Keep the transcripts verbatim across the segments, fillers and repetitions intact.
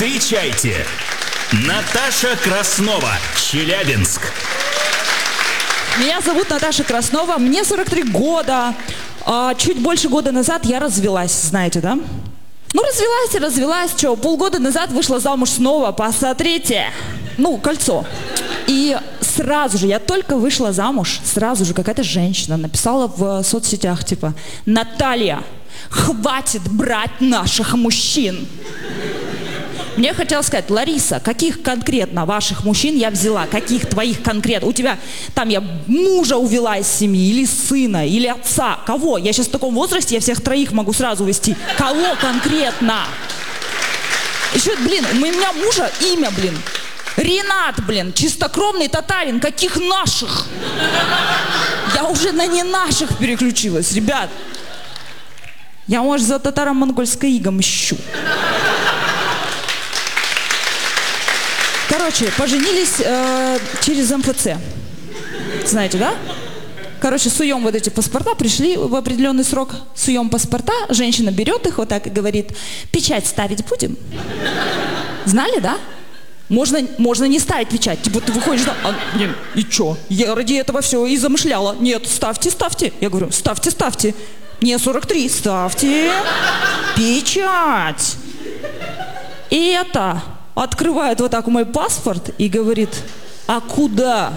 Встречайте, Наташа Краснова, Челябинск. Меня зовут Наташа Краснова, мне сорок три года. А, чуть больше года назад я развелась, знаете, да? Ну, развелась и развелась, что, полгода назад вышла замуж снова, посмотрите. Ну, кольцо. И сразу же, я только вышла замуж, сразу же какая-то женщина написала в соцсетях, типа: Наталья, хватит брать наших мужчин. Мне хотелось сказать: Лариса, каких конкретно ваших мужчин я взяла? Каких твоих конкретно? У тебя там я мужа увела из семьи, или сына, или отца. Кого? Я сейчас в таком возрасте, я всех троих могу сразу увести. Кого конкретно? Еще, блин, у меня мужа имя, блин, Ренат, блин, чистокровный татарин. Каких наших? Я уже на не наших переключилась, ребят. Я, может, за татаро-монгольской игом ищу. Короче, поженились э, через эм эф цэ. Знаете, да? Короче, суем вот эти паспорта, пришли в определенный срок, суем паспорта, женщина берет их вот так и говорит: печать ставить будем? Знали, да? Можно, можно не ставить печать. Типа ты выходишь, да, а, нет, и чё? Я ради этого все и замышляла. Нет, ставьте, ставьте. Я говорю: ставьте, ставьте. Мне сорок три, ставьте печать. И это... Открывает вот так мой паспорт и говорит: а куда?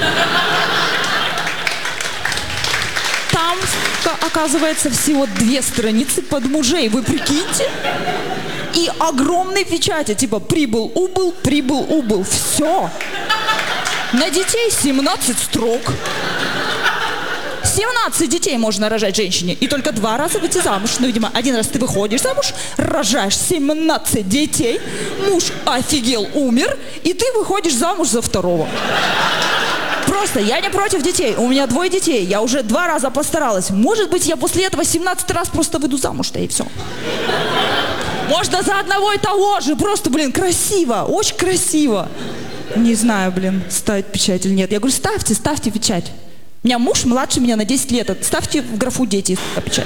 Там, оказывается, всего две страницы под мужей, вы прикиньте? И огромные печати, типа прибыл, убыл, прибыл, убыл. Все. На детей семнадцать строк. семнадцать детей можно рожать женщине, и только два раза выйти замуж. Ну, видимо, один раз ты выходишь замуж, рожаешь семнадцать детей, муж офигел, умер, и ты выходишь замуж за второго. Просто я не против детей, у меня двое детей, я уже два раза постаралась. Может быть, я после этого семнадцать раз просто выйду замуж-то, и все. Можно за одного и того же, просто, блин, красиво, очень красиво. Не знаю, блин, ставить печать или нет. Я говорю: ставьте, ставьте печать. У меня муж младше меня на десять лет. Ставьте в графу «дети» печать.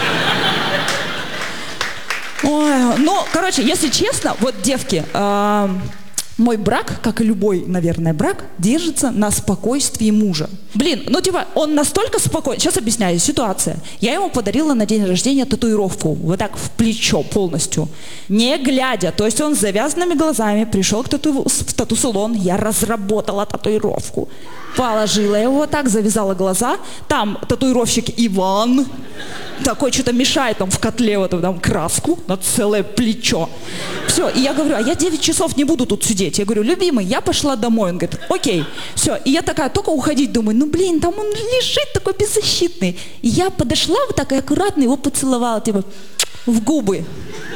Ой, ну, короче, если честно, вот, девки, э, мой брак, как и любой, наверное, брак, держится на спокойствии мужа. Блин, ну типа, он настолько спокойный. Сейчас объясняю ситуацию. Я ему подарила на день рождения татуировку. Вот так в плечо полностью. Не глядя. То есть он с завязанными глазами пришел к тату... в тату-салон. Я разработала татуировку. Положила его вот так, завязала глаза. Там татуировщик Иван. Такой что-то мешает там в котле вот там краску на целое плечо. Все, и я говорю: а я девять часов не буду тут сидеть. Я говорю: любимый, я пошла домой. Он говорит: окей. Все, и я такая, только уходить, думаю: ну блин, там он лежит такой беззащитный. И я подошла вот так и аккуратно его поцеловала, типа в губы.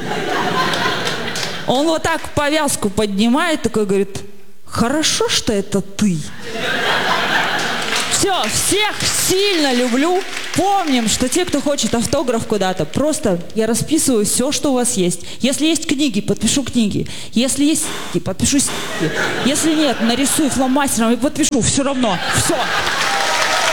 Он вот так повязку поднимает, такой говорит: хорошо, что это ты. Все, всех сильно люблю. Помним, что те, кто хочет автограф куда-то, просто я расписываю все, что у вас есть. Если есть книги, подпишу книги. Если есть подпишу. Если нет, нарисую фломастером и подпишу. Все равно. Все.